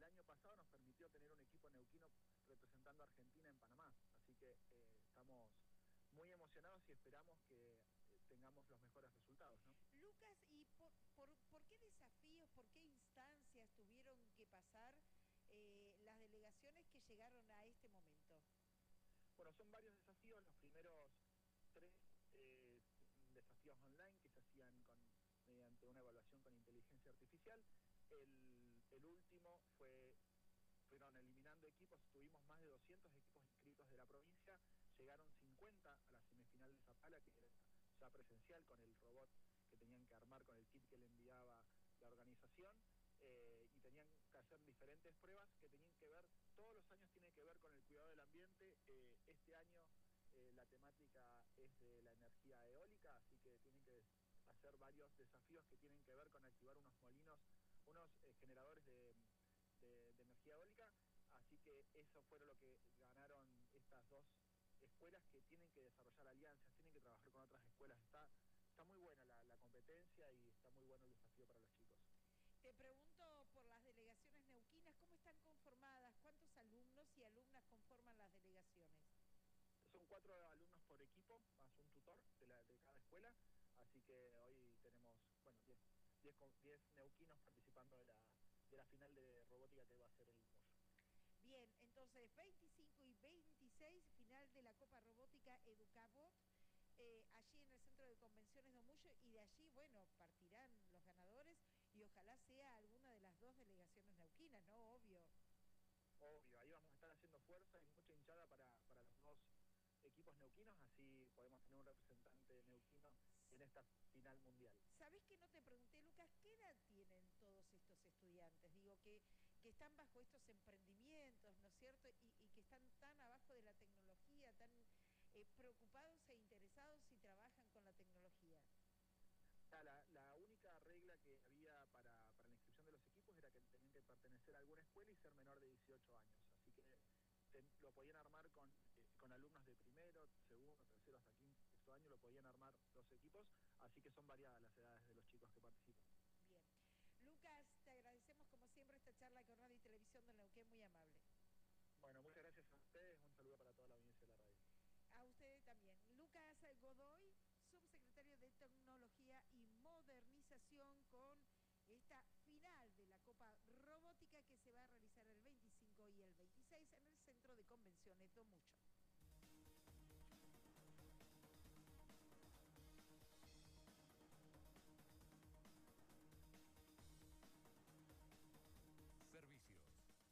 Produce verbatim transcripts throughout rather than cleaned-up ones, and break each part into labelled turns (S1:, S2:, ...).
S1: el año pasado nos permitió tener un equipo neuquino representando a Argentina en Panamá. Así que eh, estamos muy emocionados y esperamos que eh, tengamos los mejores resultados, ¿no?
S2: Lucas, ¿y por, por, por qué desafíos, por qué instancias tuvieron que pasar eh, las delegaciones que llegaron a este momento?
S1: Bueno, son varios desafíos. Los primeros tres eh, desafíos online que se hacían con, mediante una evaluación con inteligencia artificial. El, el último fue, fueron eliminando equipos, tuvimos más de doscientos equipos inscritos de la provincia, llegaron cincuenta a la semifinal de Zapala, que era ya presencial, con el robot que tenían que armar, con el kit que le enviaba la organización. Eh, y tenían que hacer diferentes pruebas que tenían que ver, todos los años tienen que ver con el cuidado del ambiente. Eh, este año eh, la temática es de la energía eólica, así que tienen que hacer varios desafíos que tienen que ver con activar unos molinos, unos eh, generadores de, de, de energía eólica, así que eso fue lo que ganaron estas dos escuelas, que tienen que desarrollar alianzas, tienen que trabajar con otras escuelas. Está, está muy buena la, la competencia y está muy bueno el desafío para los chicos.
S2: Te pregunto por las delegaciones neuquinas, ¿cómo están conformadas? ¿Cuántos alumnos y alumnas conforman las delegaciones?
S1: Son cuatro alumnos por equipo, más un tutor de, la, de cada escuela, así que hoy tenemos, bueno, diez neuquinos participando de la, de la final de robótica que va a ser el Moyo.
S2: Bien, entonces veinticinco y veintiséis, final de la Copa Robótica Educabot, eh, allí en el Centro de Convenciones de Omullo, y de allí, bueno, partirán los ganadores y ojalá sea alguna de las dos delegaciones neuquinas, ¿no? Obvio.
S1: Obvio, ahí vamos a estar haciendo fuerza y mucha hinchada para, para los dos equipos neuquinos, así podemos tener un representante neuquino en esta final mundial.
S2: ¿Sabés que no te pregunté, Lucas, qué edad tienen todos estos estudiantes? Digo, que, que están bajo estos emprendimientos, ¿no es cierto? Y, y que están tan abajo de la tecnología, tan eh, preocupados e interesados y trabajan con la tecnología.
S1: La, la única regla que había para, para la inscripción de los equipos era que tenían que pertenecer a alguna escuela y ser menor de dieciocho años, así que te, lo podían armar con, eh, con alumnos de primero, segundo, tercero, hasta quinto, sexto año, lo podían armar los equipos, así que son variadas las edades de los chicos que participan.
S2: Bien. Lucas, te agradecemos como siempre esta charla con Radio y Televisión de Neuquén, muy amable.
S1: Bueno, muchas gracias a ustedes, un saludo para toda la audiencia de la radio.
S2: A ustedes también. Lucas Godoy, subsecretario de Tecnología y Modernización, con esta final de la Copa Robótica que se va a realizar el veinticinco y el veintiséis en el Centro de Convenciones de Omullo.
S3: Servicios.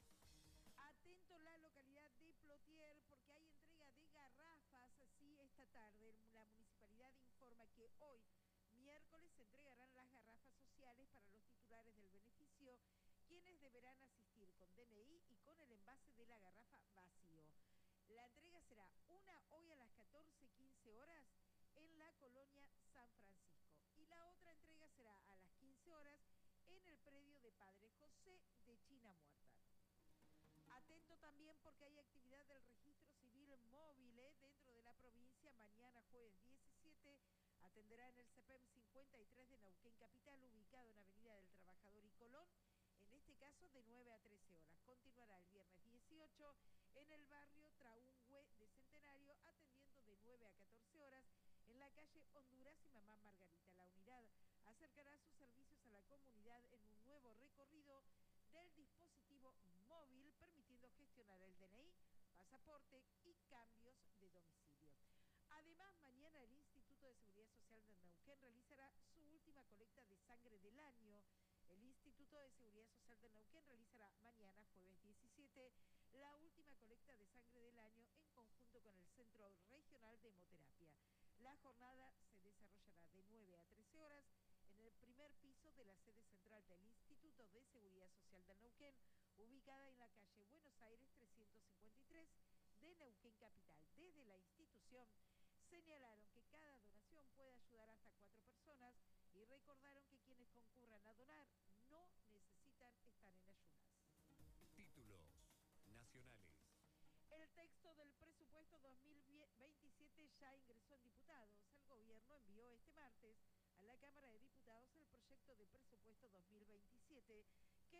S2: Atento la localidad de Plotier porque hay entrega de garrafas, así esta tarde. La municipalidad informa que hoy, miércoles, se entregarán las garrafas sociales para los titulares del beneficio, quienes deberán asistir con D N I y con el envase de la garrafa vacío. La entrega será una hoy a las catorce quince horas en la colonia San Francisco y la otra entrega será a las quince horas en el predio de Padre José de China Muerta. Atento también porque hay actividad del registro civil móvil ¿eh? dentro de la provincia. Mañana jueves diecisiete atenderá en el C E P E M cincuenta y tres de Neuquén Capital, ubicado en Avenida del Trabajador y Colón, en este caso de nueve a trece horas. Continuará el viernes dieciocho en el barrio Traungüe de Centenario, atendiendo de nueve a catorce horas en la calle Honduras y Mamá Margarita. La unidad acercará sus servicios a la comunidad en un nuevo recorrido del dispositivo móvil, permitiendo gestionar el D N I, pasaporte y cambios de domicilio. Además, mañana el Instituto de Seguridad Social de Neuquén realizará su última colecta de sangre del año. El Instituto de Seguridad Social de Neuquén realizará mañana, jueves diecisiete, la última colecta de sangre del año en conjunto con el Centro Regional de Hemoterapia. La jornada se desarrollará de nueve a trece horas en el primer piso de la sede central del Instituto de Seguridad Social de Neuquén, ubicada en la calle Buenos Aires trescientos cincuenta y tres de Neuquén Capital. Desde la institución señalaron que cada donación puede ayudar hasta cuatro personas y recordaron que quienes concurran a donar no necesitan estar en ayunas.
S3: Títulos nacionales.
S2: El texto del presupuesto dos mil veintisiete ya ingresó en diputados. El gobierno envió este martes a la Cámara de Diputados el proyecto de presupuesto dos mil veintisiete,